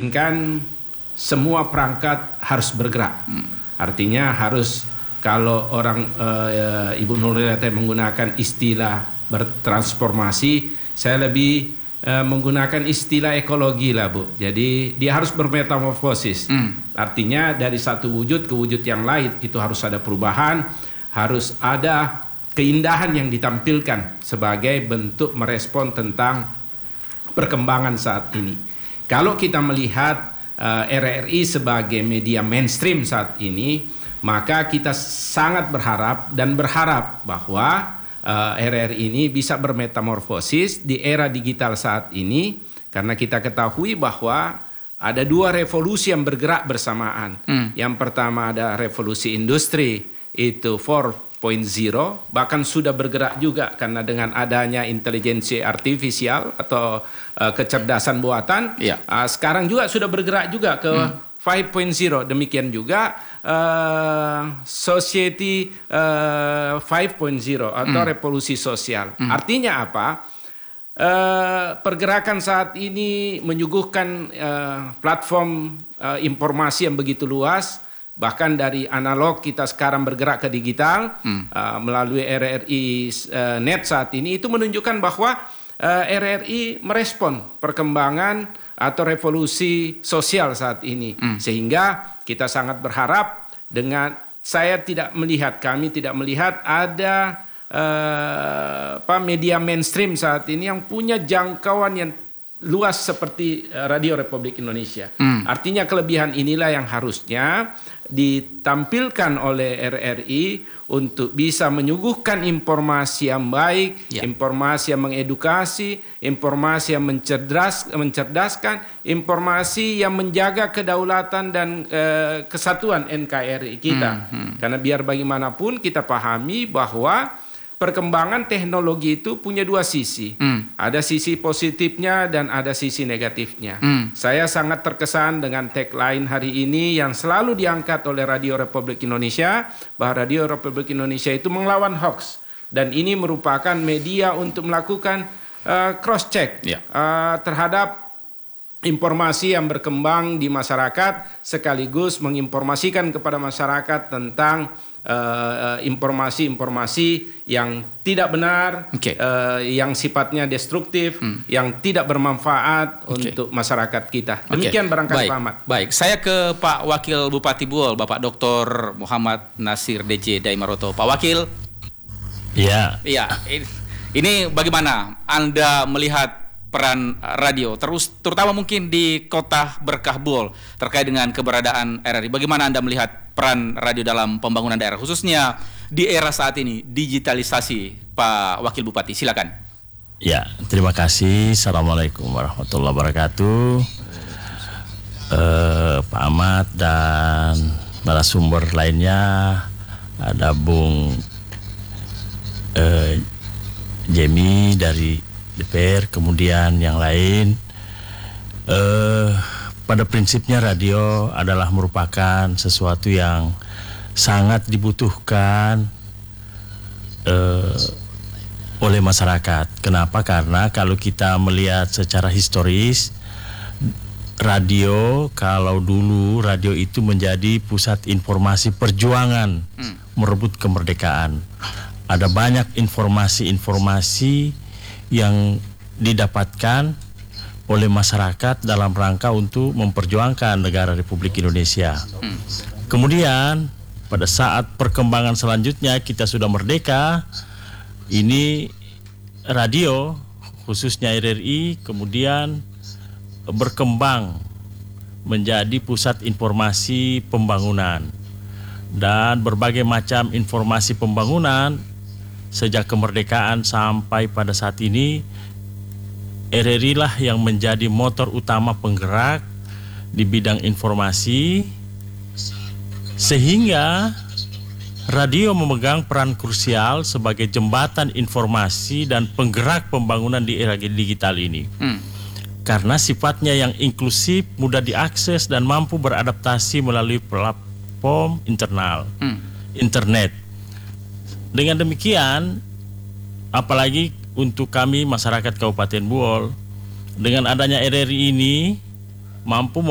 memungkinkan semua perangkat harus bergerak. Artinya harus, kalau orang Ibu Nurliati menggunakan istilah bertransformasi, saya lebih menggunakan istilah ekologi lah, Bu. Jadi dia harus bermetamorfosis. Artinya dari satu wujud ke wujud yang lain itu harus ada perubahan, harus ada keindahan yang ditampilkan sebagai bentuk merespon tentang perkembangan saat ini. Kalau kita melihat RRI sebagai media mainstream saat ini, maka kita sangat berharap bahwa RRI ini bisa bermetamorfosis di era digital saat ini, karena kita ketahui bahwa ada dua revolusi yang bergerak bersamaan. Yang pertama ada revolusi industri, itu 4.0, bahkan sudah bergerak juga karena dengan adanya intelijensi artifisial atau kecerdasan buatan, sekarang juga sudah bergerak juga ke 5.0. Demikian juga society 5.0 atau revolusi sosial. Artinya apa? Pergerakan saat ini menyuguhkan platform informasi yang begitu luas. Bahkan dari analog kita sekarang bergerak ke digital melalui RRI Net saat ini, itu menunjukkan bahwa RRI merespon perkembangan atau revolusi sosial saat ini. Sehingga kita sangat berharap dengan, kami tidak melihat ada media mainstream saat ini yang punya jangkauan yang luas seperti Radio Republik Indonesia. Artinya kelebihan inilah yang harusnya ditampilkan oleh RRI untuk bisa menyuguhkan informasi yang baik, informasi yang mengedukasi, informasi yang mencerdaskan, informasi yang menjaga kedaulatan dan kesatuan NKRI kita. Karena biar bagaimanapun kita pahami bahwa perkembangan teknologi itu punya dua sisi. Ada sisi positifnya dan ada sisi negatifnya. Saya sangat terkesan dengan tagline hari ini yang selalu diangkat oleh Radio Republik Indonesia, bahwa Radio Republik Indonesia itu melawan hoax. Dan ini merupakan media untuk melakukan cross-check terhadap informasi yang berkembang di masyarakat, sekaligus menginformasikan kepada masyarakat tentang informasi-informasi yang tidak benar, yang sifatnya destruktif, yang tidak bermanfaat untuk masyarakat kita. Demikian barangkali Pak Ahmad. Baik, saya ke Pak Wakil Bupati Buol, Bapak Dr. Muhammad Nasir DJ Daimaroto. Pak Wakil. Iya. Ini bagaimana Anda melihat peran radio, terutama mungkin di kota Berkah Buol terkait dengan keberadaan RRI? Bagaimana Anda melihat peran radio dalam pembangunan daerah, khususnya di era saat ini, digitalisasi, Pak Wakil Bupati? Silakan. Ya, terima kasih. Assalamualaikum warahmatullahi wabarakatuh. Pak Ahmad dan narasumber lainnya, ada Bung Jemi dari DPR, kemudian yang lain. Pada prinsipnya radio adalah merupakan sesuatu yang sangat dibutuhkan oleh masyarakat. Kenapa? Karena kalau kita melihat secara historis, radio, kalau dulu radio itu menjadi pusat informasi perjuangan merebut kemerdekaan. Ada banyak informasi-informasi yang didapatkan oleh masyarakat dalam rangka untuk memperjuangkan negara Republik Indonesia. Kemudian pada saat perkembangan selanjutnya kita sudah merdeka, ini radio khususnya RRI kemudian berkembang menjadi pusat informasi pembangunan, dan berbagai macam informasi pembangunan sejak kemerdekaan sampai pada saat ini, RRI lah yang menjadi motor utama penggerak di bidang informasi, sehingga radio memegang peran krusial sebagai jembatan informasi dan penggerak pembangunan di era digital ini. Karena sifatnya yang inklusif, mudah diakses dan mampu beradaptasi melalui platform internet. Dengan demikian, apalagi untuk kami masyarakat Kabupaten Buol, dengan adanya RRI ini mampu